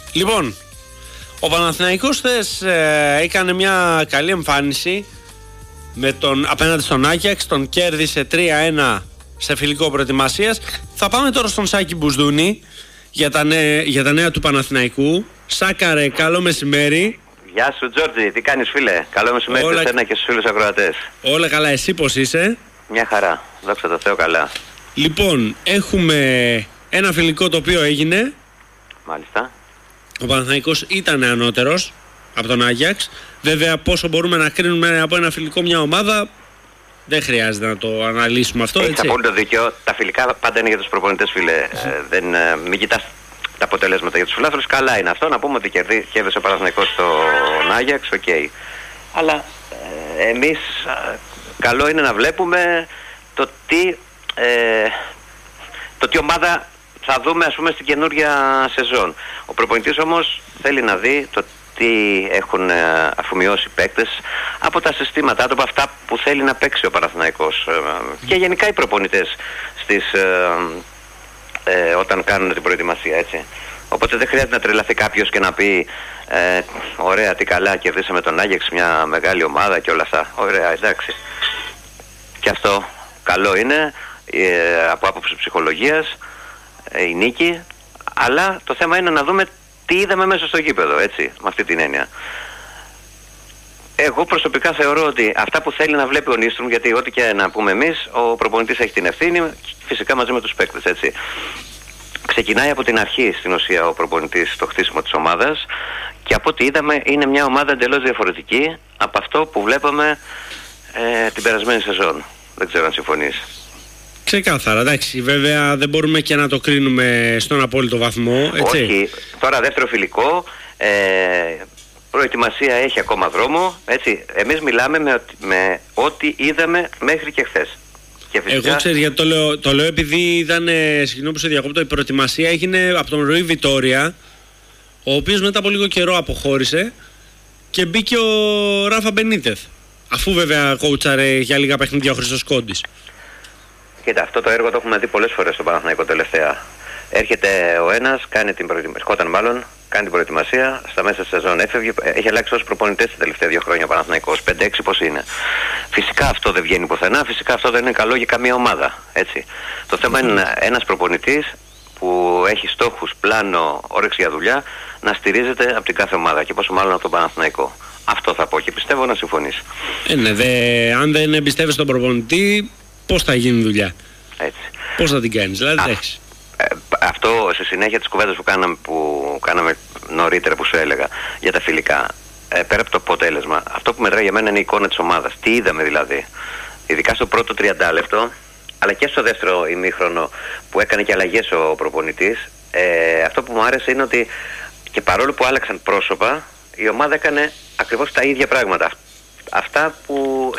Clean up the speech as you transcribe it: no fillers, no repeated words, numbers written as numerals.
Λοιπόν, ο Παναθηναϊκός χθες έκανε μια καλή εμφάνιση απέναντι στον Άγιαξ, τον κέρδισε 3-1 σε φιλικό προετοιμασίας. Θα πάμε τώρα στον Σάκη Μπουσδούνη για τα νέα του Παναθηναϊκού. Σάκαρε, καλό μεσημέρι. Γεια σου Τζόρτζι, τι κάνεις φίλε? Καλό μεσημέρι σε εσένα και στους φίλους ακροατές. Όλα καλά, εσύ πώς είσαι? Μια χαρά, δόξα τω Θεώ καλά. Λοιπόν, έχουμε ένα φιλικό το οποίο έγινε. Μάλιστα. Ο Παναθηναϊκός ήταν ανώτερος από τον Άγιαξ. Βέβαια, πόσο μπορούμε να κρίνουμε από ένα φιλικό μια ομάδα, δεν χρειάζεται να το αναλύσουμε αυτό. Έχεις απόλυτο δίκιο. Τα φιλικά πάντα είναι για τους προπονητές, φίλε. Μην κοιτάς τα αποτελέσματα για τους φιλάθλους. Καλά είναι αυτό. Να πούμε ότι κέρδισε ο Παναθηναϊκός στον Άγιαξ, οκ. Αλλά εμείς καλό είναι να βλέπουμε το τι ομάδα θα δούμε, ας πούμε, στην καινούρια σεζόν. Ο προπονητής όμως θέλει να δει το τι έχουν αφομοιώσει οι παίκτες από τα συστήματά του, από αυτά που θέλει να παίξει ο Παναθηναϊκός και γενικά οι προπονητές όταν κάνουν την προετοιμασία, έτσι. Οπότε δεν χρειάζεται να τρελαθεί κάποιος και να πει ωραία, τι καλά, κερδίσαμε τον Άγιαξ, μια μεγάλη ομάδα και όλα αυτά. Ωραία, εντάξει. Και αυτό καλό είναι από άποψη ψυχολογίας, η νίκη, αλλά το θέμα είναι να δούμε τι είδαμε μέσα στο γήπεδο, έτσι, με αυτή την έννοια. Εγώ προσωπικά θεωρώ ότι αυτά που θέλει να βλέπει ο Νίστρουμ, γιατί ό,τι και να πούμε εμείς, ο προπονητής έχει την ευθύνη, φυσικά μαζί με τους παίκτες, έτσι. Ξεκινάει από την αρχή στην ουσία ο προπονητής το χτίσιμο της ομάδας και από ό,τι είδαμε είναι μια ομάδα εντελώς διαφορετική από αυτό που βλέπαμε την περασμένη σεζόν. Δεν ξέρω αν συμφωνείς. Ξεκάθαρα, εντάξει. Βέβαια δεν μπορούμε και να το κρίνουμε στον απόλυτο βαθμό, έτσι. Όχι. Τώρα δεύτερο φιλικό, προετοιμασία έχει ακόμα δρόμο, έτσι. Εμείς μιλάμε με ό,τι είδαμε μέχρι και χθες. Και φυσικά... Εγώ ξέρεις γιατί το λέω επειδή ήταν, συγγνώμη που σε διακόπτω, η προετοιμασία έγινε από τον Ρουί Βιτόρια, ο οποίος μετά από λίγο καιρό αποχώρησε και μπήκε ο Ράφα Μπενίτεθ, αφού βέβαια κόουτσαρε για λίγα παιχνίδια ο Χρήστος Κόντης. Κοίτα, αυτό το έργο το έχουμε δει πολλές φορές στον Παναθηναϊκό τελευταία. Έρχεται ο ένας, κάνει την προετοιμασία, στα μέσα της σεζόν έφευγε, έχει αλλάξει όσους προπονητές τα τελευταία 2 χρόνια ο Παναθηναϊκός, 5-6 πώς είναι. Φυσικά αυτό δεν βγαίνει πουθενά, φυσικά αυτό δεν είναι καλό για καμία ομάδα, έτσι. Το θέμα είναι ένας προπονητής που έχει στόχους, πλάνο, όρεξη για δουλειά, να στηρίζεται από την κάθε ομάδα και πόσο μάλλον από τον Παναθηναϊκό. Αυτό θα πω και πιστεύω να συμφωνείς. Αν δεν εμπιστεύεσαι τον προπονητή, πώς θα γίνει δουλειά? Έτσι. Πώς θα την κάνεις, δηλαδή αυτό σε συνέχεια της κουβέντας που κάναμε νωρίτερα, που σου έλεγα για τα φιλικά, πέρα από το αποτέλεσμα, αυτό που μετράει για μένα είναι η εικόνα της ομάδας. Τι είδαμε δηλαδή, ειδικά στο πρώτο 30 λεπτό, αλλά και στο δεύτερο ημίχρονο που έκανε και αλλαγές ο προπονητής. Αυτό που μου άρεσε είναι ότι και παρόλο που άλλαξαν πρόσωπα, η ομάδα έκανε ακριβώς τα ίδια πράγματα. Αυτά που